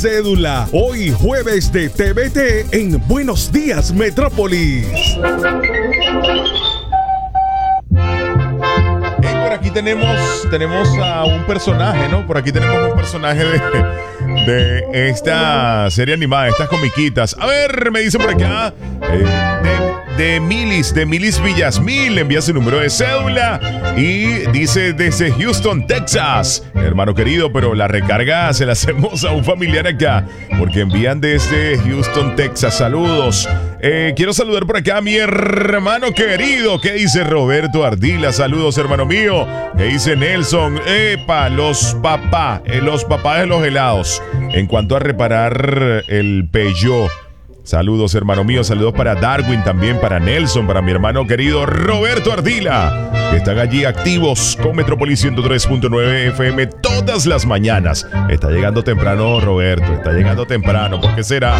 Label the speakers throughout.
Speaker 1: cédula. Hoy jueves de TVT en Buenos Días Metrópolis.
Speaker 2: Por aquí tenemos a un personaje, ¿no? Por aquí tenemos un personaje de esta serie animada, estas comiquitas. A ver, me dice por acá, de Milis Villasmil, envía su número de cédula y dice desde Houston, Texas. Hermano querido, pero la recarga se la hacemos a un familiar acá, porque envían desde Houston, Texas. Saludos. Quiero saludar por acá a mi hermano querido. ¿Qué dice Roberto Ardila? Saludos, hermano mío. ¿Qué dice Nelson? Epa, los papás de los helados. En cuanto a reparar el Peugeot. Saludos, hermano mío. Saludos para Darwin, también para Nelson, para mi hermano querido Roberto Ardila, que están allí activos con Metrópolis 103.9 FM todas las mañanas. Está llegando temprano, Roberto. Está llegando temprano. ¿Por qué será?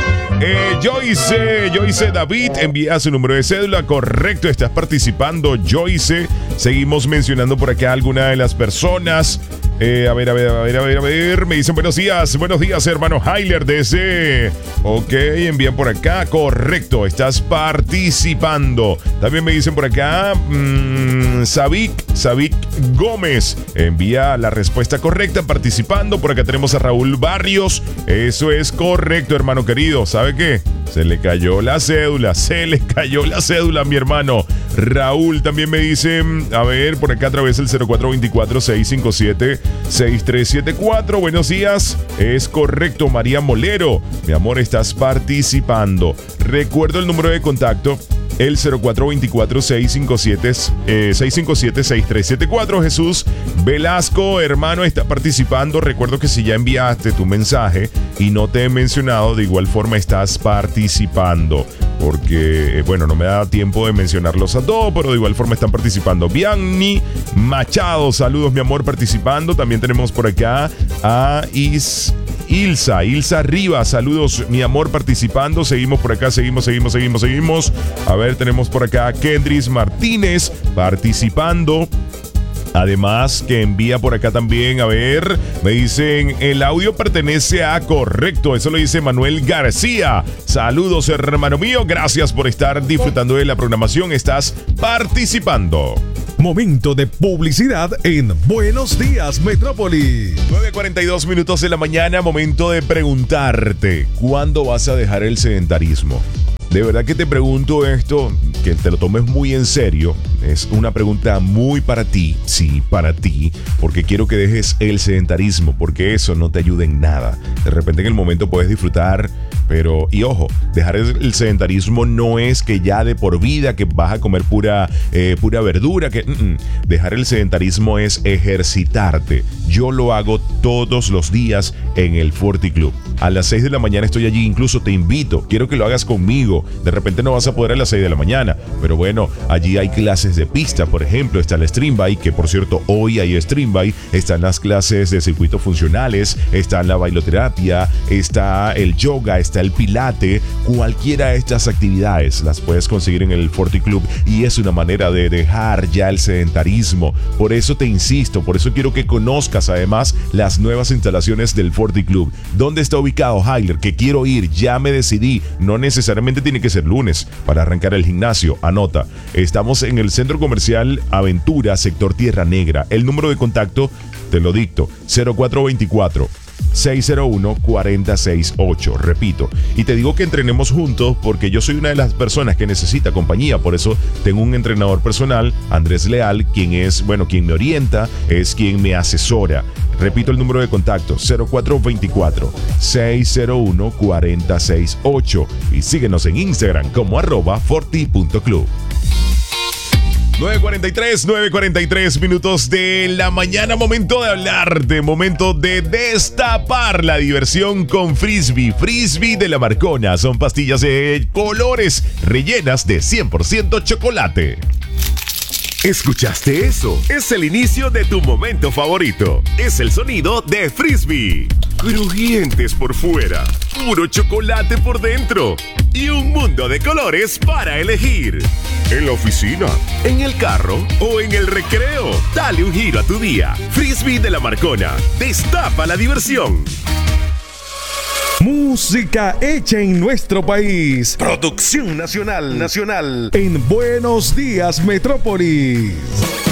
Speaker 2: Joyce David envía su número de cédula. Correcto, estás participando, Joyce. Seguimos mencionando por acá alguna de las personas. A ver. Me dicen buenos días, hermano Heiler desde... Ok, envían por acá. Correcto, estás participando. También me dicen por acá, Savik Gómez envía la respuesta correcta, participando. Por acá tenemos a Raúl Barrios. Eso es correcto, hermano querido. ¿Sabe qué? Se le cayó la cédula, mi hermano. Raúl también me dice, a ver, por acá a través del 0424-657-6374. Buenos días, es correcto, María Molero. Mi amor, estás participando. Recuerdo el número de contacto, el 0424-657-6374. Jesús Velasco, hermano, está participando. Recuerdo que si ya enviaste tu mensaje y no te he mencionado, de igual forma estás participando. Porque, bueno, no me da tiempo de mencionarlos a todos, pero de igual forma están participando. Bianni Machado, saludos, mi amor, participando. También tenemos por acá a Ilsa Rivas, saludos, mi amor, participando. Seguimos por acá, seguimos. A ver, tenemos por acá a Kendris Martínez participando. Además, que envía por acá también, a ver, me dicen, el audio pertenece a correcto, eso lo dice Manuel García. Saludos, hermano mío, gracias por estar disfrutando de la programación, estás participando.
Speaker 1: Momento de publicidad en Buenos Días Metrópolis.
Speaker 2: 9:42 minutos de la mañana, momento de preguntarte, ¿cuándo vas a dejar el sedentarismo? De verdad que te pregunto esto, que te lo tomes muy en serio. Es una pregunta muy para ti, sí, para ti, porque quiero que dejes el sedentarismo, porque eso no te ayuda en nada. De repente en el momento puedes disfrutar, pero, y ojo, dejar el sedentarismo no es que ya de por vida que vas a comer pura verdura, dejar el sedentarismo es ejercitarte. Yo lo hago todos los días en el Forti Club. A las 6 de la mañana estoy allí, incluso te invito, quiero que lo hagas conmigo. De repente no vas a poder a las 6 de la mañana, pero bueno, allí hay clases de pista, por ejemplo, está el stream bike, que por cierto hoy hay stream bike, están las clases de circuitos funcionales, está la bailoterapia, está el yoga, está el pilate. Cualquiera de estas actividades las puedes conseguir en el Forti Club y es una manera de dejar ya el sedentarismo. Por eso te insisto, por eso quiero que conozcas además las nuevas instalaciones del Forti Club. ¿Dónde está ubicado, Heiler? Que quiero ir, ya me decidí, no necesariamente tiene que ser lunes para arrancar el gimnasio. Anota, estamos en el Centro Comercial Aventura, sector Tierra Negra. El número de contacto te lo dicto, 0424-601-468. Repito, y te digo que entrenemos juntos porque yo soy una de las personas que necesita compañía. Por eso tengo un entrenador personal, Andrés Leal, quien me orienta, es quien me asesora. Repito el número de contacto, 0424-601-468. Y síguenos en Instagram como @forti.club. 9:43 minutos de la mañana. Momento de hablarte, momento de destapar la diversión con Frisbee. Frisbee de la Marcona. Son pastillas de colores rellenas de 100% chocolate.
Speaker 3: ¿Escuchaste eso? Es el inicio de tu momento favorito. Es el sonido de Frisbee. Crujientes por fuera, puro chocolate por dentro y un mundo de colores para elegir. En la oficina, en el carro o en el recreo. Dale un giro a tu día. Frisbee de la Marcona. Destapa la diversión.
Speaker 1: Música hecha en nuestro país. Producción nacional. En Buenos Días Metrópolis.